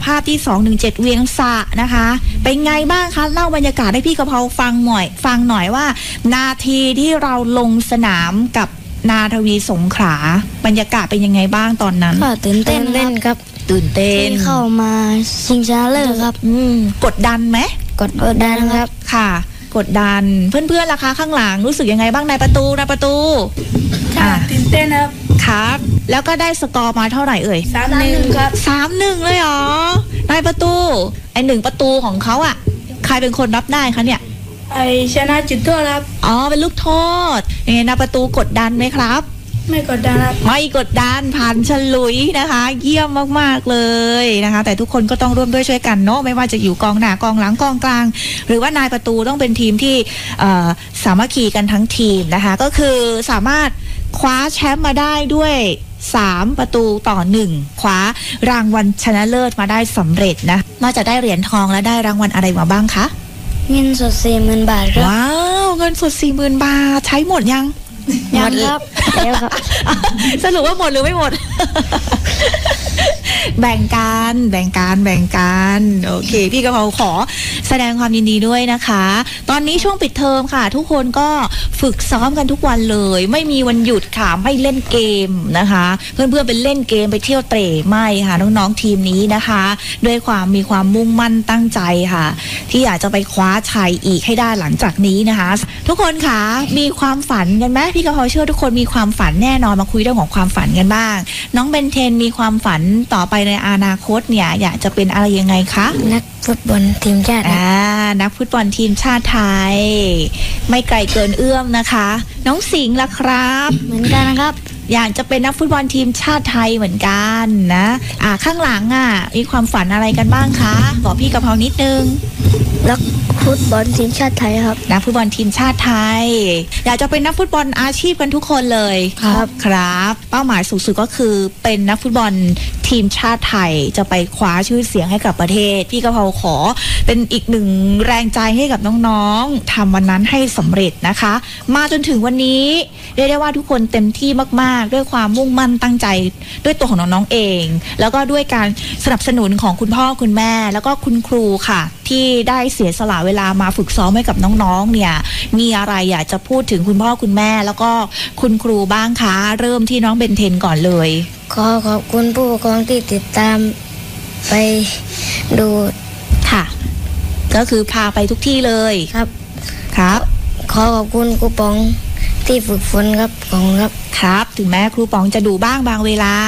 ภาพที่217เวียงสะนะคะเป็นไงบ้างคะเล่าบรรยากาศให้พี่กะเพราฟังหน่อยว่านาทีที่เราลงสนามกับนาทวีสงขลาบรรยากาศเป็นยังไงบ้างตอนนั้นก็ตื่นเต้นครับตื่นเต้นที่เข้ามาชิงชนะเลิศครับกดดันไหมกดดันครับค่ะกดดันเพื่อนๆล่ะคะข้างหลังรู้สึกยังไงบ้างนายประตูค่ะตื่นเต้นครับแล้วก็ได้สกอร์มาเท่าไหร่เอ่ย 3-1 ครับ 3-1 เลยเหรอนายประตูไอ1ประตูของเขาอ่ะใครเป็นคนรับได้คะเนี่ยชนะจุดโทษครับเป็นลูกโทษยังไงนายประตูกดดันไหมครับไม่กดดันครับไม่กดดันผ่านฉลุยนะคะเยี่ยมมากๆเลยนะคะแต่ทุกคนก็ต้องร่วมด้วยช่วยกันเนาะไม่ว่าจะอยู่กองหน้ากองหลังกองกลางหรือว่านายประตูต้องเป็นทีมที่สามัคคีกันทั้งทีมนะคะก็คือสามารถคว้าแชมป์มาได้ด้วย3-1คว้ารางวัลชนะเลิศมาได้สำเร็จนะนอกจากได้เหรียญทองแล้วได้รางวัลอะไรมาบ้างคะเงินสด 40,000 บาทครับว้าวเงินสด 40,000 บาทใช้หมดยังครับแล้วครับสรุปว่าหมดหรือไม่หมด แบ่งกันโอเคพี่กะเพราขอแสดงความยินดีด้วยนะคะตอนนี้ช่วงปิดเทอมค่ะทุกคนก็ฝึกซ้อมกันทุกวันเลยไม่มีวันหยุดค่ะไม่เล่นเกมนะคะเพื่อนๆไปเล่นเกมไปเที่ยวเตร่ไม่ค่ะน้องๆทีมนี้นะคะด้วยความมีความมุ่งมั่นตั้งใจค่ะที่อยากจะไปคว้าชัยอีกให้ได้หลังจากนี้นะคะทุกคนค่ะมีความฝันกันไหมพี่กะเพราเชื่อทุกคนมีความฝันแน่นอนมาคุยเรื่องของความฝันกันบ้างน้องเบนเทนมีความฝันต่อไปในอนาคตเนี่ยอยากจะเป็นอะไรยังไงคะนักฟุตบอลทีมชาตินักฟุตบอลทีมชาติไทยไม่ไกลเกินเอื้อมนะคะน้องสิงห์ล่ะครับเหมือนกันครับอยากจะเป็นนักฟุตบอลทีมชาติไทยเหมือนกันนะข้างหลังมีความฝันอะไรกันบ้างคะบอกพี่กะเพรานิดนึงนักฟุตบอลทีมชาติไทยครับนักฟุตบอลทีมชาติไทยอยากจะเป็นนักฟุตบอลอาชีพกันทุกคนเลยครับเป้าหมายสูงสุดก็คือเป็นนักฟุตบอลทีมชาติไทยจะไปคว้าชื่อเสียงให้กับประเทศพี่กะเพราขอเป็นอีกหนึ่งแรงใจให้กับน้องๆทำวันนั้นให้สำเร็จนะคะมาจนถึงวันนี้เรียกได้ว่าทุกคนเต็มที่มากๆด้วยความมุ่งมั่นตั้งใจด้วยตัวของน้องๆเองแล้วก็ด้วยการสนับสนุนของคุณพ่อคุณแม่แล้วก็คุณครูค่ะที่ได้เสียสละเวลามาฝึกซ้อมให้กับน้องๆเนี่ยมีอะไรอยากจะพูดถึงคุณพ่อคุณแม่แล้วก็คุณครูบ้างคะเริ่มที่น้องเบนเทนก่อนเลยขอบคุณผู้ปกครองที่ติดตามไปดูค่ะก็คือพาไปทุกที่เลยครับขอบคุณครูปองที่ฝึกฝนครับครับถึงแม้ครูปองจะดูบ้างบางเวลา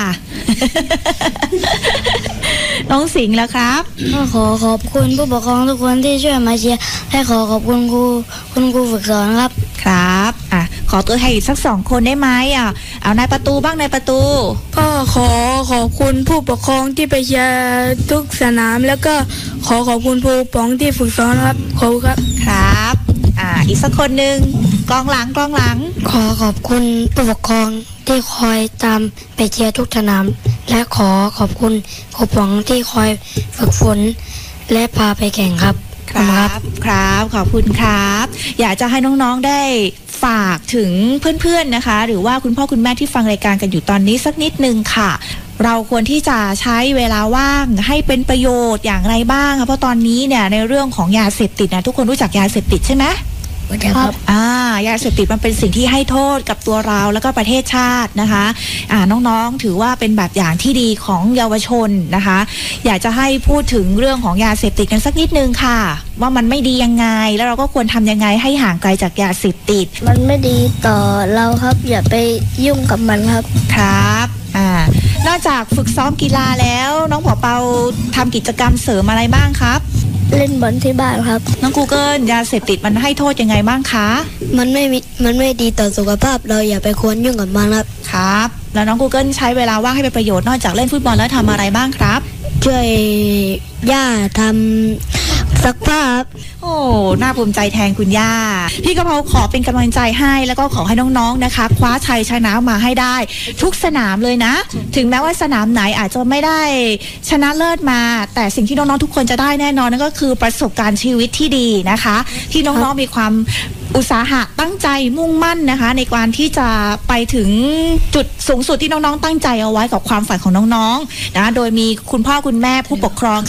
น้องสิงห์แล้วครับก็ขอบคุณผู้ปกครองทุกคนที่ช่วยมาเชียร์ให้ขอบคุณคุณครูฝึกสอนครับขอตัวให้อีกสัก2 คนได้ไหมเอานายประตูบ้างนายประตูก็ขอบคุณผู้ปกครองที่ไปเชียร์ทุกสนามแล้วก็ขอบคุณครูปองที่ฝึกสอนครับขอบคุณครับอีกสักคนหนึ่งกองหลังขอบคุณผู้ปกครองที่คอยตามไปเชียร์ทุกสนามและขอบคุณครูปองที่คอยฝึกฝนและพาไปแข่งครับขอบคุณครับอยากจะให้น้องๆได้ฝากถึงเพื่อนๆนะคะหรือว่าคุณพ่อคุณแม่ที่ฟังรายการกันอยู่ตอนนี้สักนิดนึงค่ะเราควรที่จะใช้เวลาว่างให้เป็นประโยชน์อย่างไรบ้างคะเพราะตอนนี้เนี่ยในเรื่องของยาเสพติดนะทุกคนรู้จักยาเสพติดใช่ไหมครับยาเสพติดมันเป็นสิ่งที่ให้โทษกับตัวเราแล้วก็ประเทศชาตินะคะน้องๆถือว่าเป็นแบบอย่างที่ดีของเยาวชนนะคะอยากจะให้พูดถึงเรื่องของยาเสพติดกันสักนิดนึงค่ะว่ามันไม่ดียังไงแล้วเราก็ควรทำยังไงให้ห่างไกลจากยาเสพติดมันไม่ดีต่อเราครับอย่าไปยุ่งกับมันครับนอกจากฝึกซ้อมกีฬาแล้วน้องเปาทำกิจกรรมเสริมอะไรบ้างครับเล่นบอลที่บ้านครับน้องกูเกิลยาเสพติดมันให้โทษยังไงบ้างคะมันไม่ดีต่อสุขภาพเราอย่าไปควรยุ่งกับมันครับแล้วน้องกูเกิลใช้เวลาว่างให้เป็นประโยชน์นอกจากเล่นฟุตบอลแล้วทำอะไรบ้างครับช่วยย่าทำซักผ้าโอ้น่าภูมิใจแทนคุณย่าพี่กะเพราขอเป็นกำลังใจให้แล้วก็ขอให้น้องๆนะคะคว้าชัยชนะมาให้ได้ทุกสนามเลยนะถึงแม้ว่าสนามไหนอาจจะไม่ได้ชนะเลิศมาแต่สิ่งที่น้องๆทุกคนจะได้แน่นอนนั่นก็คือประสบการณ์ชีวิตที่ดีนะคะที่น้องๆมีความอุตสาหะตั้งใจมุ่งมั่นนะคะในการที่จะไปถึงจุดสูงสุดที่น้องๆตั้งใจเอาไว้กับความฝันของน้องๆนะโดยมีคุณพ่อคุณแม่ผู้ปกครอง